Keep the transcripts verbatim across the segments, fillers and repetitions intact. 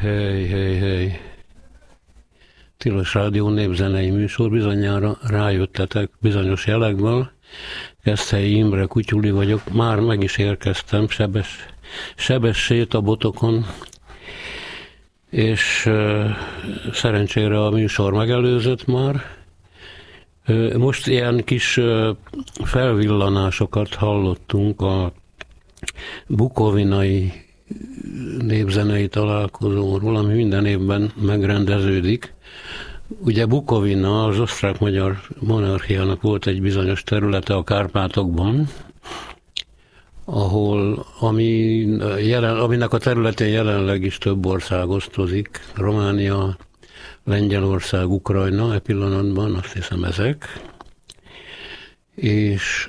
Hely, hely, hely. Tilos Rádió népzenei műsor, bizonyára rájöttetek bizonyos jelekből. Keszthelyi Imre Kutyuli vagyok, már meg is érkeztem, sebes, sebes sét a botokon, és uh, szerencsére a műsor megelőzött már. Uh, most ilyen kis uh, felvillanásokat hallottunk a bukovinai népzenei találkozóról, ami minden évben megrendeződik. Ugye Bukovina az osztrák-magyar monarchiának volt egy bizonyos területe a Kárpátokban, ahol, ami jelen, aminek a területén jelenleg is több ország osztozik, Románia, Lengyelország, Ukrajna, e pillanatban azt hiszem ezek, és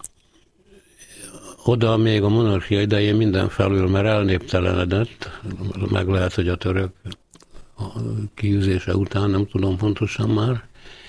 oda még a monarchia idején mindenfelül, mert elnéptelenedett, meg lehet, hogy a török kiűzése után, nem tudom pontosan már,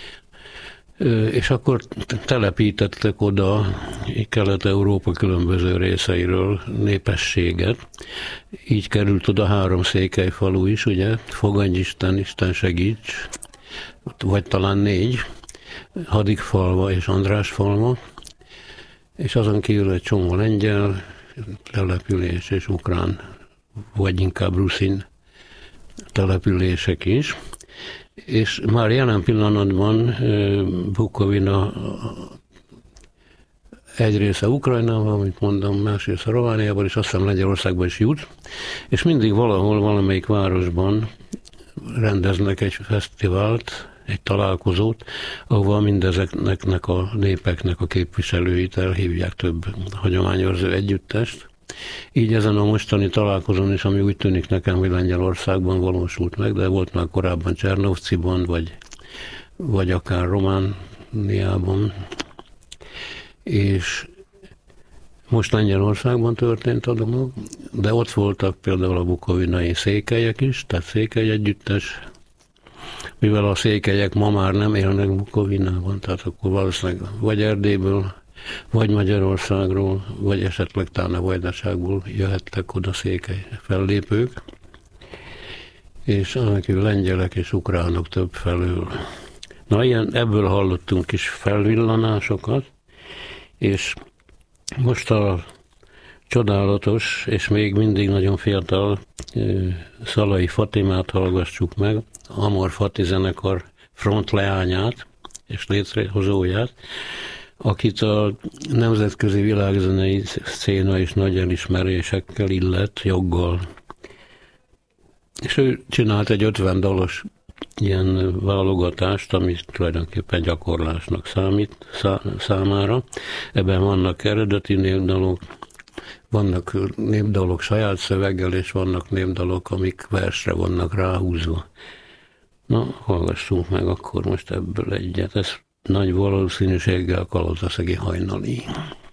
és akkor telepítettek oda Kelet-Európa különböző részeiről népességet. Így került oda három székelyfalu is, ugye, Fogangyisten, Isten segíts, vagy talán négy, Hadikfalva és Andrásfalva, és azon kívül egy csomó lengyel település és ukrán, vagy inkább ruszin települések is. És már jelen pillanatban Bukovina egy része Ukrajnában, amit mondom, másrészt a Romániában, és azt hiszem Lengyelországban is jut, és mindig valahol, valamelyik városban rendeznek egy fesztivált, egy találkozót, ahova mindezeknek a népeknek a képviselőit elhívják, több hagyományőrző együttest. Így ezen a mostani találkozón is, ami úgy tűnik nekem, hogy Lengyelországban valósult meg, de volt már korábban Csernovciban, vagy, vagy akár Romániában. És most Lengyelországban történt a dolog, de ott voltak például a bukovinai székelyek is, tehát székely együttes, mivel a székelyek ma már nem élnek Bukovinában, tehát akkor valószínűleg vagy Erdélyből, vagy Magyarországról, vagy esetleg talán a Vajdaságból jöhettek oda székely fellépők, és annak lengyelek és ukránok több felől. Na, ilyen, ebből hallottunk kis felvillanásokat, és most a csodálatos, és még mindig nagyon fiatal Szalai Fatimát hallgassuk meg, Amor Fati zenekar frontleányát és létrehozóját, akit a nemzetközi világzenei széna és nagy elismerésekkel illet joggal. És ő csinált egy ötven dalos ilyen válogatást, ami tulajdonképpen gyakorlásnak számít szá, számára. Ebben vannak eredeti népdalok, vannak népdalok saját szöveggel, és vannak népdalok, amik versre vannak ráhúzva. Na, hallgassunk meg akkor most ebből egyet. Ez nagy valószínűséggel Kalotaszegi hajnali.